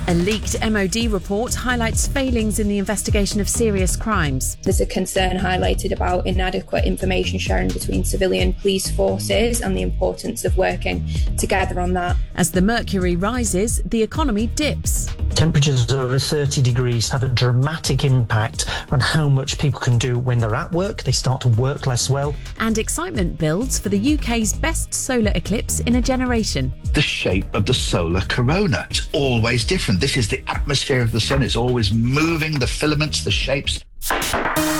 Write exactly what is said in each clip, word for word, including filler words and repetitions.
A leaked M O D report highlights failings in the investigation of serious crimes. There's a concern highlighted about inadequate information sharing between civilian police forces and the importance of working together on that. As the mercury rises, the economy dips. Temperatures over thirty degrees have a dramatic impact on how much people can do when they're at work. They start to work less well. And excitement builds for the U K's best solar eclipse in a generation. The shape of the solar corona. It's always different. This is the atmosphere of the sun. It's always moving, the filaments, the shapes. This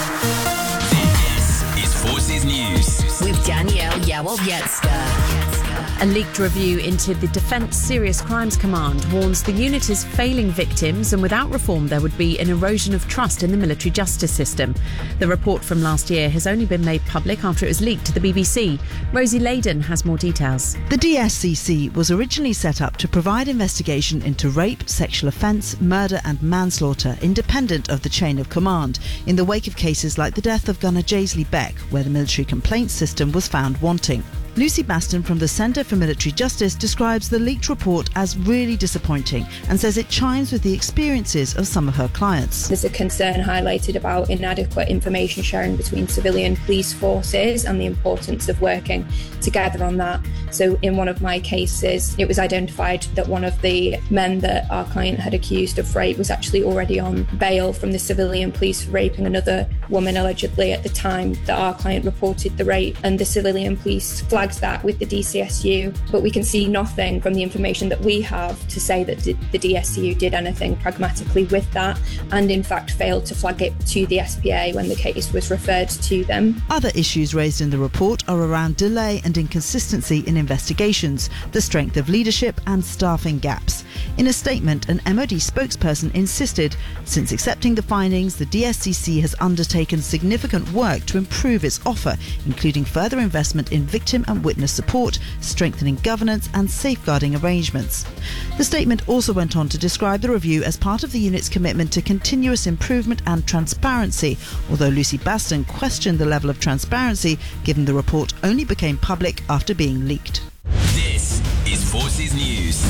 is Forces News with Danielle Yawowiecka. A leaked review into the Defence Serious Crimes Command warns the unit is failing victims, and without reform there would be an erosion of trust in the military justice system. The report from last year has only been made public after it was leaked to the B B C. Rosie Layden has more details. The D S C C was originally set up to provide investigation into rape, sexual offence, murder and manslaughter, independent of the chain of command, in the wake of cases like the death of gunner Jaisley Beck, where the military complaints system was found wanting. Lucy Baston from the Centre for Military Justice describes the leaked report as really disappointing and says it chimes with the experiences of some of her clients. There's a concern highlighted about inadequate information sharing between civilian police forces and the importance of working together on that. So in one of my cases, it was identified that one of the men that our client had accused of rape was actually already on bail from the civilian police for raping another woman allegedly at the time that our client reported the rape, and the civilian police flagged that with the D C S U, but we can see nothing from the information that we have to say that the D S C U did anything pragmatically with that, and in fact failed to flag it to the S P A when the case was referred to them. Other issues raised in the report are around delay and inconsistency in investigations, the strength of leadership and staffing gaps. In a statement, an M O D spokesperson insisted, since accepting the findings, the D S C C has undertaken significant work to improve its offer, including further investment in victim and witness support, strengthening governance and safeguarding arrangements. The statement also went on to describe the review as part of the unit's commitment to continuous improvement and transparency, although Lucy Baston questioned the level of transparency given the report only became public after being leaked. This is Forces News.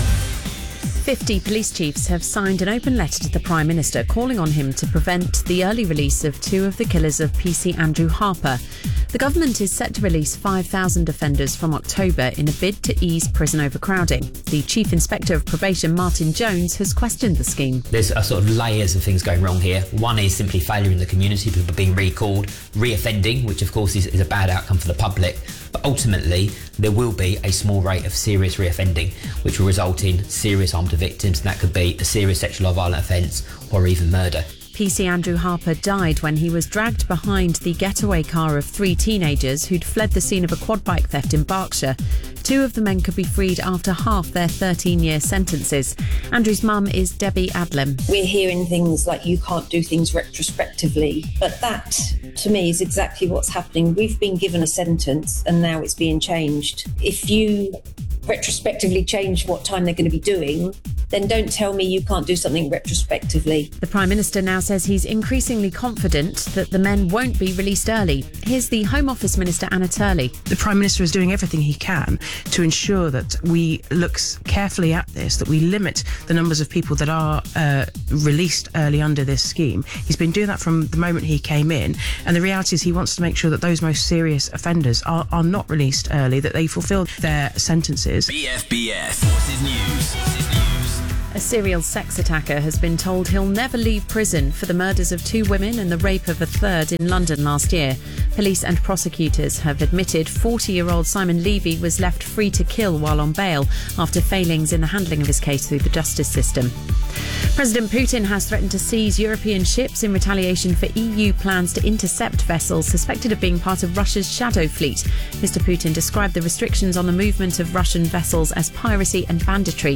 fifty police chiefs have signed an open letter to the Prime Minister calling on him to prevent the early release of two of the killers of P C Andrew Harper. The government is set to release five thousand offenders from October in a bid to ease prison overcrowding. The Chief Inspector of Probation, Martin Jones, has questioned the scheme. There's a sort of layers of things going wrong here. One is simply failure in the community, people being recalled, re-offending, which of course is, is a bad outcome for the public. But ultimately, there will be a small rate of serious reoffending, which will result in serious harm to victims, and that could be a serious sexual or violent offence or even murder. P C Andrew Harper died when he was dragged behind the getaway car of three teenagers who'd fled the scene of a quad bike theft in Berkshire. Two of the men could be freed after half their thirteen-year sentences. Andrew's mum is Debbie Adlam. We're hearing things like you can't do things retrospectively, but that, to me, is exactly what's happening. We've been given a sentence and now it's being changed. If you retrospectively change what time they're going to be doing, then don't tell me you can't do something retrospectively. The Prime Minister now says he's increasingly confident that the men won't be released early. Here's the Home Office Minister, Anna Turley. The Prime Minister is doing everything he can to ensure that we look carefully at this, that we limit the numbers of people that are uh, released early under this scheme. He's been doing that from the moment he came in, and the reality is he wants to make sure that those most serious offenders are, are not released early, that they fulfil their sentences. B F B S Forces News. Forces News. A serial sex attacker has been told he'll never leave prison for the murders of two women and the rape of a third in London last year. Police and prosecutors have admitted forty-year-old Simon Levy was left free to kill while on bail after failings in the handling of his case through the justice system. President Putin has threatened to seize European ships in retaliation for E U plans to intercept vessels suspected of being part of Russia's shadow fleet. Mister Putin described the restrictions on the movement of Russian vessels as piracy and banditry.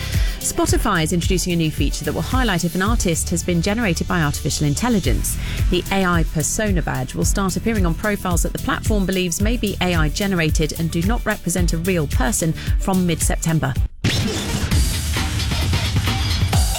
Spotify is introducing a new feature that will highlight if an artist has been generated by artificial intelligence. The A I persona badge will start appearing on profiles that the platform believes may be A I generated and do not represent a real person from mid-September.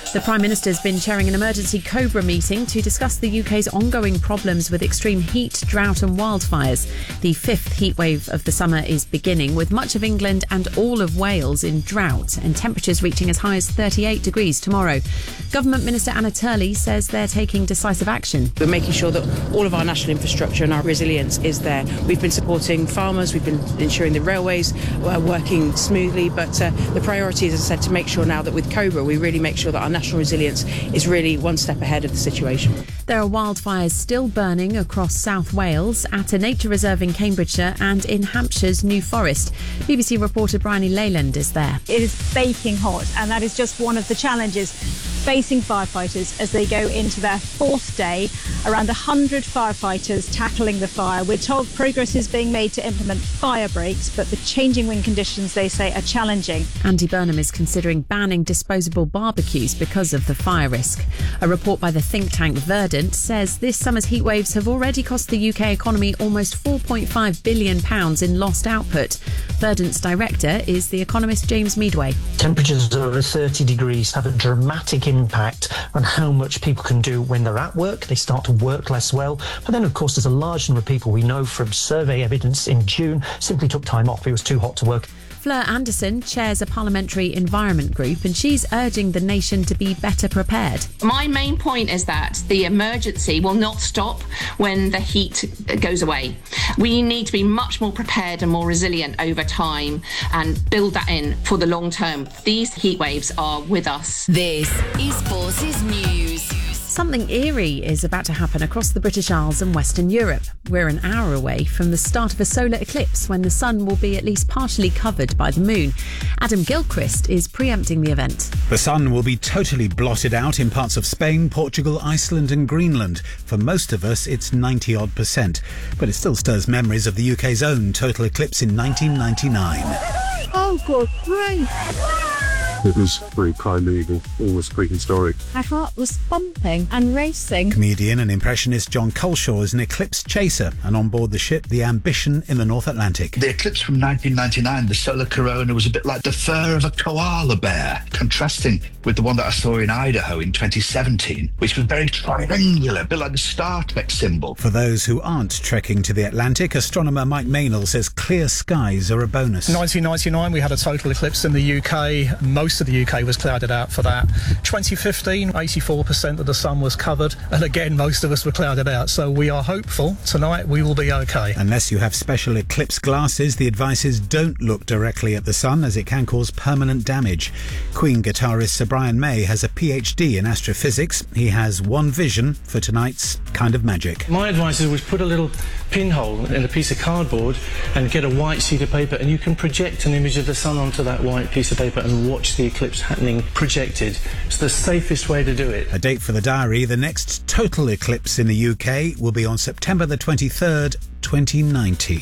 The Prime Minister's been chairing an emergency COBRA meeting to discuss the U K's ongoing problems with extreme heat, drought and wildfires. The fifth heatwave of the summer is beginning, with much of England and all of Wales in drought and temperatures reaching as high as thirty-eight degrees tomorrow. Government Minister Anna Turley says they're taking decisive action. We're making sure that all of our national infrastructure and our resilience is there. We've been supporting farmers, we've been ensuring the railways are working smoothly, but uh, the priority is, as I said, to make sure now that with COBRA we really make sure that our national resilience is really one step ahead of the situation. There are wildfires still burning across South Wales, at a nature reserve in Cambridgeshire and in Hampshire's New Forest. B B C reporter Bryony Leyland is there. It is baking hot, and that is just one of the challenges facing firefighters as they go into their fourth day. Around one hundred firefighters tackling the fire. We're told progress is being made to implement fire breaks, but the changing wind conditions, they say, are challenging. Andy Burnham is considering banning disposable barbecues because of the fire risk. A report by the think tank Verdant says this summer's heatwaves have already cost the U K economy almost four point five billion pounds in lost output. Verdant's director is the economist James Meadway. Temperatures over thirty degrees have a dramatic impact on how much people can do when they're at work. They start to work less well. But then, of course, there's a large number of people we know from survey evidence in June simply took time off. It was too hot to work. Fleur Anderson chairs a parliamentary environment group, and she's urging the nation to be better prepared. My main point is that the emergency will not stop when the heat goes away. We need to be much more prepared and more resilient over time and build that in for the long term. These heat waves are with us. This is Forces News. Something eerie is about to happen across the British Isles and Western Europe. We're an hour away from the start of a solar eclipse when the sun will be at least partially covered by the moon. Adam Gilchrist is preempting the event. The sun will be totally blotted out in parts of Spain, Portugal, Iceland and Greenland. For most of us, it's ninety odd percent. But it still stirs memories of the U K's own total eclipse in nineteen ninety-nine. Oh, good grief. It was very primeval, almost prehistoric. My heart was pumping and racing. Comedian and impressionist John Culshaw is an eclipse chaser, and on board the ship, the Ambition in the North Atlantic. The eclipse from nineteen ninety-nine, the solar corona, was a bit like the fur of a koala bear, contrasting with the one that I saw in Idaho in twenty seventeen, which was very triangular, a bit like the Star Trek symbol. For those who aren't trekking to the Atlantic, astronomer Mike Maynell says clear skies are a bonus. nineteen ninety-nine, we had a total eclipse in the U K. Most of the U K was clouded out for that. twenty fifteen, eighty-four percent of the sun was covered, and again, most of us were clouded out. So we are hopeful tonight we will be okay. Unless you have special eclipse glasses, the advice is don't look directly at the sun, as it can cause permanent damage. Queen guitarist Sir Brian May has a P H D in astrophysics. He has one vision for tonight's Kind of Magic. My advice is always put a little pinhole in a piece of cardboard and get a white sheet of paper, and you can project an image of the sun onto that white piece of paper and watch the eclipse happening projected. It's the safest way to do it. A date for the diary: the next total eclipse in the U K will be on September the twenty-third, twenty ninety.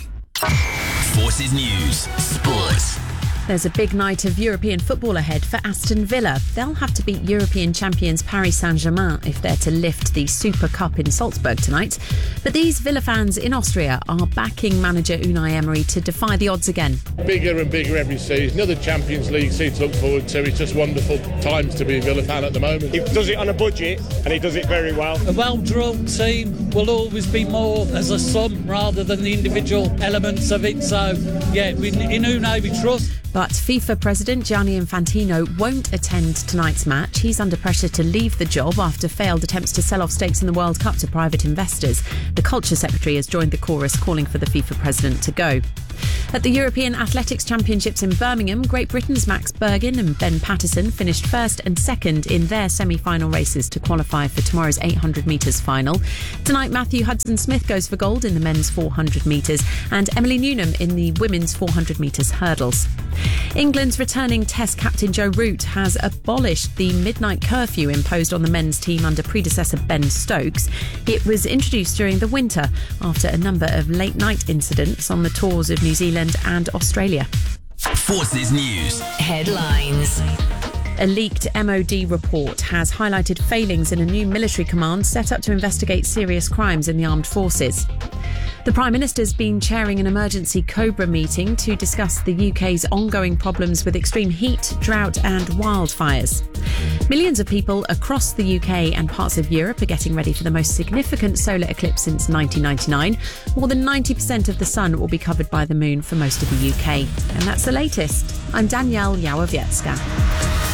Forces News Sports. There's a big night of European football ahead for Aston Villa. They'll have to beat European champions Paris Saint-Germain if they're to lift the Super Cup in Salzburg tonight. But these Villa fans in Austria are backing manager Unai Emery to defy the odds again. Bigger and bigger every season. Another Champions League seat to look forward to. It's just wonderful times to be a Villa fan at the moment. He does it on a budget, and he does it very well. A well-drilled team will always be more as a sum rather than the individual elements of it. So, yeah, in Unai we trust. But FIFA President Gianni Infantino won't attend tonight's match. He's under pressure to leave the job after failed attempts to sell off stakes in the World Cup to private investors. The Culture Secretary has joined the chorus calling for the FIFA President to go. At the European Athletics Championships in Birmingham, Great Britain's Max Bergin and Ben Patterson finished first and second in their semi-final races to qualify for tomorrow's eight hundred metres final. Tonight, Matthew Hudson-Smith goes for gold in the men's four hundred metres and Emily Newnham in the women's four hundred metres hurdles. England's returning Test captain Joe Root has abolished the midnight curfew imposed on the men's team under predecessor Ben Stokes. It was introduced during the winter after a number of late-night incidents on the tours of New Zealand and Australia. Forces News Headlines. A leaked M O D report has highlighted failings in a new military command set up to investigate serious crimes in the armed forces. The Prime Minister's been chairing an emergency COBRA meeting to discuss the U K's ongoing problems with extreme heat, drought and wildfires. Millions of people across the U K and parts of Europe are getting ready for the most significant solar eclipse since nineteen ninety-nine. More than ninety percent of the sun will be covered by the moon for most of the U K. And that's the latest. I'm Danielle Yawowiecka.